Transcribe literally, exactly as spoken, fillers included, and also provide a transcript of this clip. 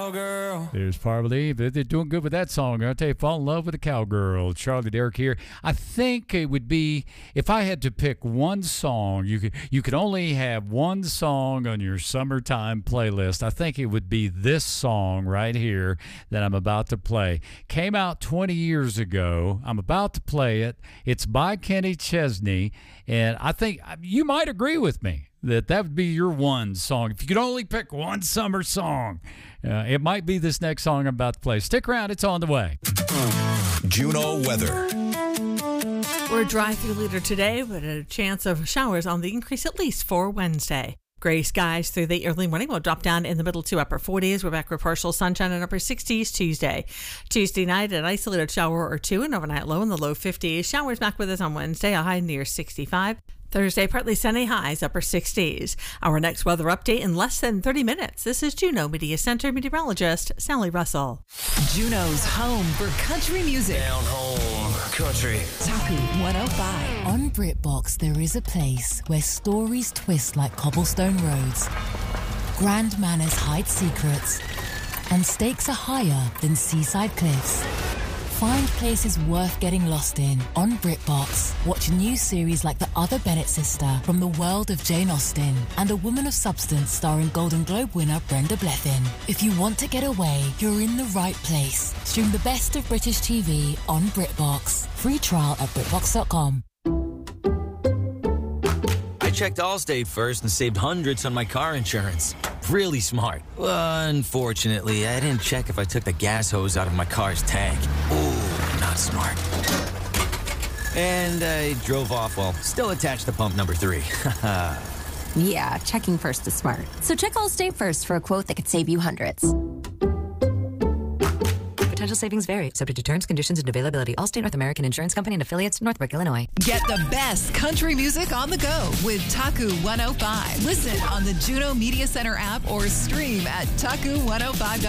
cowgirl. There's Parley. They're doing good with that song. I'll tell you, fall in love with a cowgirl. Charlie Derrick here. I think it would be, if I had to pick one song, you could you could only have one song on your summertime playlist. I think it would be this song right here that I'm about to play. Came out twenty years ago. I'm about to play it. It's by Kenny Chesney, and I think you might agree with me that that would be your one song. If you could only pick one summer song, uh, it might be this next song I'm about to play. Stick around. It's on the way. Juneau weather. We're a dry-through leader today, but a chance of showers on the increase at least for Wednesday. Gray skies through the early morning will drop down in the middle to upper forties. We're back with partial sunshine and upper sixties Tuesday. Tuesday night, an isolated shower or two, and overnight low in the low fifties. Showers back with us on Wednesday, a high near sixty-five. Thursday, partly sunny, highs upper sixties. Our next weather update in less than thirty minutes. This is Juneau Media Center meteorologist Sally Russell. Juneau's home for country music. Down home country. Taku one oh five. On BritBox, there is a place where stories twist like cobblestone roads, grand manners hide secrets, and stakes are higher than seaside cliffs. Find places worth getting lost in on BritBox. Watch new series like The Other Bennett Sister from the world of Jane Austen and A Woman of Substance starring Golden Globe winner Brenda Blethyn. If you want to get away, you're in the right place. Stream the best of British T V on BritBox. Free trial at BritBox dot com. I checked Allstate first and saved hundreds on my car insurance. Really smart. Unfortunately, I didn't check if I took the gas hose out of my car's tank. Ooh, not smart. And I drove off while still attached to pump number three. Yeah, checking first is smart. So check Allstate first for a quote that could save you hundreds. Potential savings vary, subject to terms, conditions, and availability. Allstate North American Insurance Company and affiliates, Northbrook, Illinois. Get the best country music on the go with Taku one oh five. Listen on the Juneau Media Center app or stream at taku one oh five dot com.